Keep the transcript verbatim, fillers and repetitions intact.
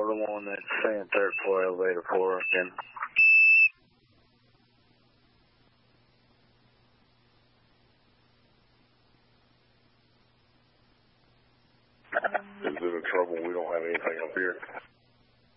the one that's saying third floor elevator for again. Is it in trouble? We don't have anything up here.